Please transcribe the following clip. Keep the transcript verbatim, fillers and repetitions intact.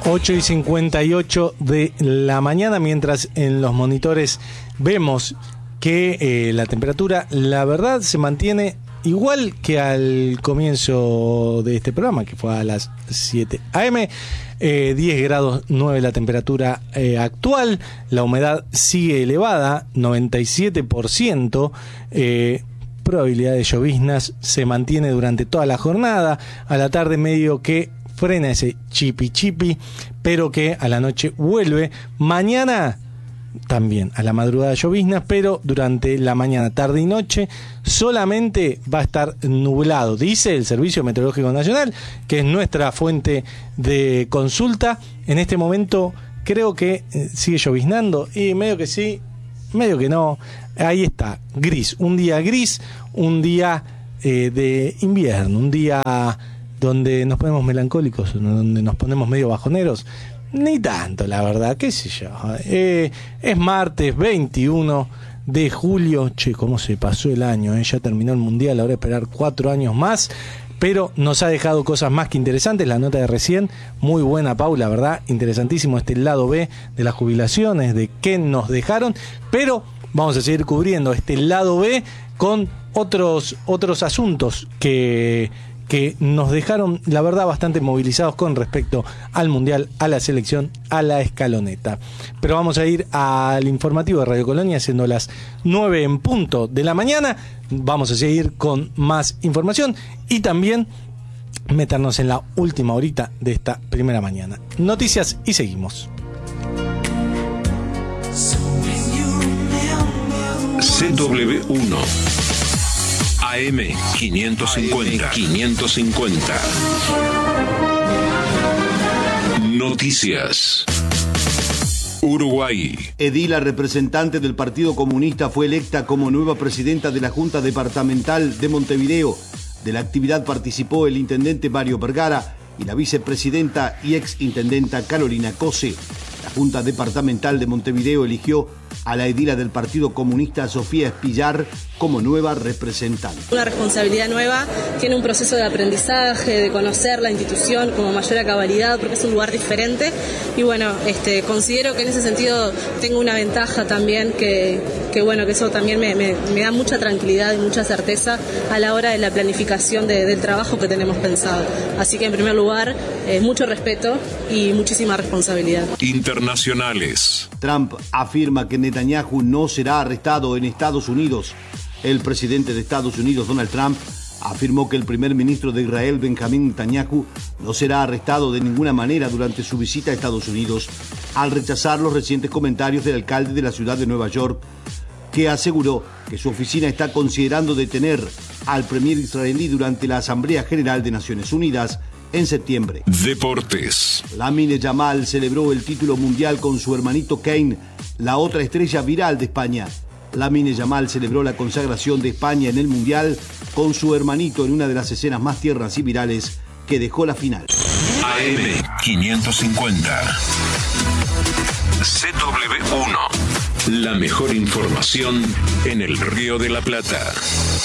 ocho y cincuenta y ocho de la mañana, mientras en los monitores vemos que eh, la temperatura, la verdad, se mantiene igual que al comienzo de este programa, que fue a las siete a eme. Eh, diez grados nueve la temperatura eh, actual. La humedad sigue elevada, noventa y siete por ciento. Eh, probabilidad de lloviznas se mantiene durante toda la jornada. A la tarde medio que frena ese chipi chipi, pero que a la noche vuelve. Mañana también a la madrugada lloviznas, pero durante la mañana, tarde y noche solamente va a estar nublado, dice el Servicio Meteorológico Nacional, que es nuestra fuente de consulta. En este momento creo que eh, sigue lloviznando, y medio que sí, medio que no. Ahí está, gris, un día gris, un día eh, de invierno, un día donde nos ponemos melancólicos, donde nos ponemos medio bajoneros. Ni tanto, la verdad, qué sé yo. Eh, es martes veintiuno de julio. Che, cómo se pasó el año, eh. Ya terminó el mundial, ahora esperar cuatro años más. Pero nos ha dejado cosas más que interesantes. La nota de recién, muy buena, Paula, ¿verdad? Interesantísimo este lado B de las jubilaciones, de qué nos dejaron. Pero vamos a seguir cubriendo este lado B con otros, otros asuntos que... que nos dejaron, la verdad, bastante movilizados con respecto al Mundial, a la selección, a la escaloneta. Pero vamos a ir al informativo de Radio Colonia, siendo las nueve en punto de la mañana. Vamos a seguir con más información y también meternos en la última horita de esta primera mañana. Noticias y seguimos. C W uno A M quinientos cincuenta. quinientos cincuenta. Noticias. Uruguay. Edila, representante del Partido Comunista, fue electa como nueva presidenta de la Junta Departamental de Montevideo. De la actividad participó el intendente Mario Vergara y la vicepresidenta y exintendenta Carolina Cose. La Junta Departamental de Montevideo eligió a la edila del Partido Comunista, Sofía Espillar, como nueva representante. Una responsabilidad nueva, tiene un proceso de aprendizaje, de conocer la institución como mayor a cabalidad, porque es un lugar diferente. Y bueno, este, considero que en ese sentido tengo una ventaja también, que, que bueno, que eso también me, me, me da mucha tranquilidad y mucha certeza a la hora de la planificación de, del trabajo que tenemos pensado. Así que en primer lugar, eh, mucho respeto y muchísima responsabilidad. Internacionales. Trump afirma que Netanyahu no será arrestado en Estados Unidos. El presidente de Estados Unidos, Donald Trump, afirmó que el primer ministro de Israel, Benjamín Netanyahu, no será arrestado de ninguna manera durante su visita a Estados Unidos, al rechazar los recientes comentarios del alcalde de la ciudad de Nueva York, que aseguró que su oficina está considerando detener al premier israelí durante la Asamblea General de Naciones Unidas en septiembre. Deportes. Lamine Yamal celebró el título mundial con su hermanito Kane, la otra estrella viral de España. Lamine Yamal celebró la consagración de España en el mundial con su hermanito en una de las escenas más tiernas y virales que dejó la final. A M quinientos cincuenta. C W uno. La mejor información en el Río de la Plata.